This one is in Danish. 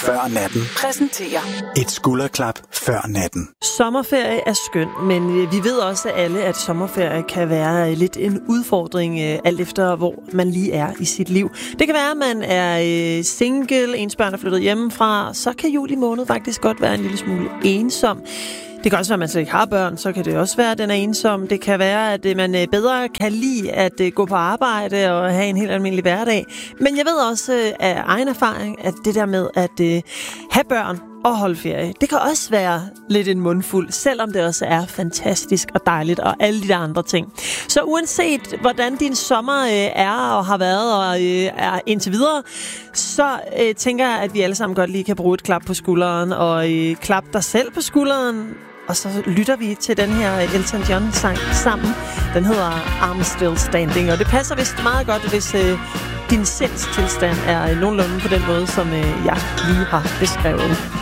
før natten præsenterer et skulderklap før natten. Sommerferie er skøn, men vi ved også alle, at sommerferie kan være lidt en udfordring, alt efter hvor man lige er i sit liv. Det kan være, at man er single, ens børn er flyttet hjemmefra, så kan juli måned faktisk godt være en lille smule ensom. Det kan også være, at man slet ikke har børn, så kan det også være, at den er ensom. Det kan være, at man bedre kan lide at gå på arbejde og have en helt almindelig hverdag. Men jeg ved også af egen erfaring, at det der med at have børn og holde ferie, det kan også være lidt en mundfuld, selvom det også er fantastisk og dejligt og alle de der andre ting. Så uanset hvordan din sommer er og har været og er indtil videre, så tænker jeg, at vi alle sammen godt lige kan bruge et klap på skulderen og klappe dig selv på skulderen. Og så lytter vi til den her Elton John-sang sammen. Den hedder I'm Still Standing, og det passer vist meget godt, hvis din sindstilstand er nogenlunde på den måde, som jeg lige har beskrevet.